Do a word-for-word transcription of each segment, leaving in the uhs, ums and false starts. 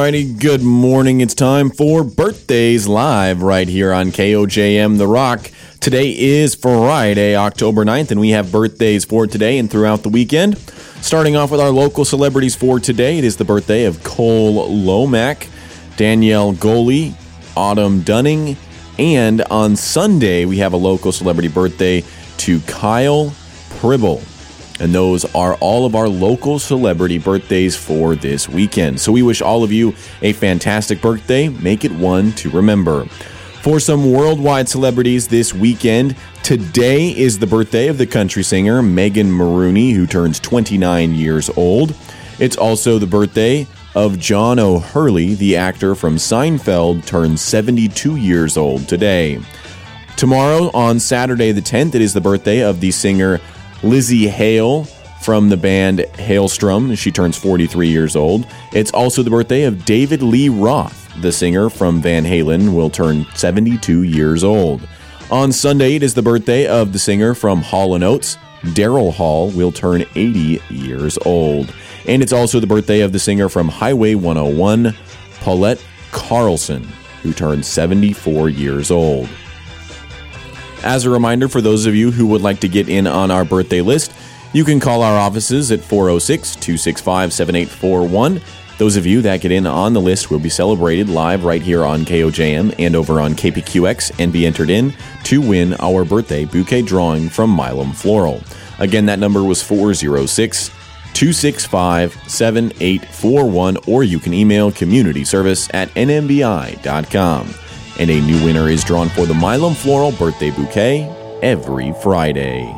Alrighty, good morning. It's time for Birthdays Live right here on K O J M The Rock. Today is Friday, October ninth, and we have birthdays for today and throughout the weekend. Starting off with our local celebrities for today, it is the birthday of Cole Lomack, Danielle Goley, Autumn Dunning, and on Sunday we have a local celebrity birthday to Kyle Pribble. And those are all of our local celebrity birthdays for this weekend. So we wish all of you a fantastic birthday. Make it one to remember. For some worldwide celebrities this weekend, today is the birthday of the country singer Megan Maroney, who turns twenty-nine years old. It's also the birthday of John O'Hurley, the actor from Seinfeld, turns seventy-two years old today. Tomorrow, on Saturday the tenth, it is the birthday of the singer Lizzie Hale from the band Hailstrom. She turns forty-three years old. It's also the birthday of David Lee Roth. The singer from Van Halen will turn seventy-two years old. On Sunday, it is the birthday of the singer from Hall and Oates. Daryl Hall will turn eighty years old. And it's also the birthday of the singer from Highway one oh one, Paulette Carlson, who turns seventy-four years old. As a reminder, for those of you who would like to get in on our birthday list, you can call our offices at four oh six, two six five, seven eight four one. Those of you that get in on the list will be celebrated live right here on K O J M and over on K P Q X and be entered in to win our birthday bouquet drawing from Milam Floral. Again, that number was four oh six, two six five, seven eight four one, or you can email community service at n m b i dot com. And a new winner is drawn for the Milam Floral Birthday Bouquet every Friday.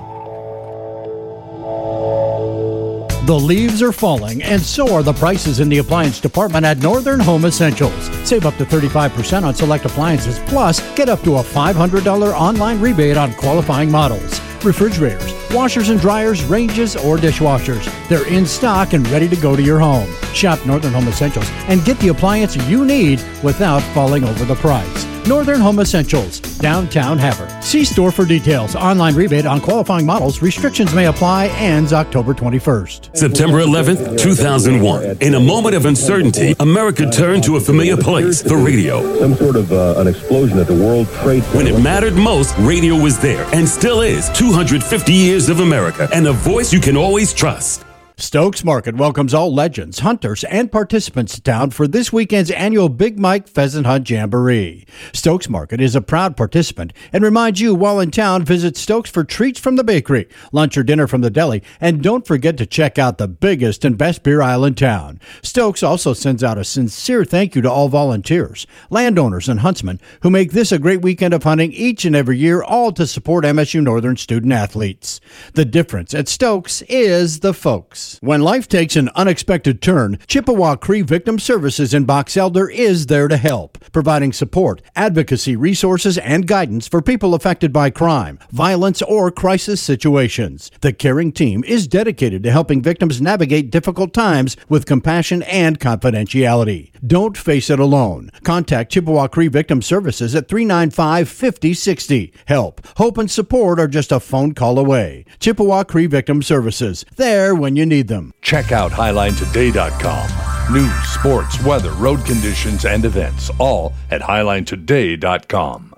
The leaves are falling, and so are the prices in the appliance department at Northern Home Essentials. Save up to thirty-five percent on select appliances, plus get up to a five hundred dollars online rebate on qualifying models. Refrigerators, washers and dryers, ranges, or dishwashers. They're in stock and ready to go to your home. Shop Northern Home Essentials and get the appliance you need without falling over the price. Northern Home Essentials, downtown Havre. See store for details. Online rebate on qualifying models. Restrictions may apply. Ends October twenty-first. September eleventh, two thousand one. In a moment of uncertainty, America turned to a familiar place, the radio. Some sort of uh, an explosion at the World Trade Center. When it mattered most, radio was there and still is. two hundred fifty years of America and a voice you can always trust. Stokes Market welcomes all legends, hunters, and participants to town for this weekend's annual Big Mike Pheasant Hunt Jamboree. Stokes Market is a proud participant and reminds you while in town, visit Stokes for treats from the bakery, lunch or dinner from the deli, and don't forget to check out the biggest and best beer aisle in town. Stokes also sends out a sincere thank you to all volunteers, landowners, and huntsmen who make this a great weekend of hunting each and every year, all to support M S U Northern student athletes. The difference at Stokes is the folks. When life takes an unexpected turn, Chippewa Cree Victim Services in Box Elder is there to help, providing support, advocacy, resources, and guidance for people affected by crime, violence, or crisis situations. The caring team is dedicated to helping victims navigate difficult times with compassion and confidentiality. Don't face it alone. Contact Chippewa Cree Victim Services at three nine five, five oh six oh. Help, hope, and support are just a phone call away. Chippewa Cree Victim Services, there when you need them. Check out highline today dot com. News, sports, weather, road conditions, and events, all at highline today dot com.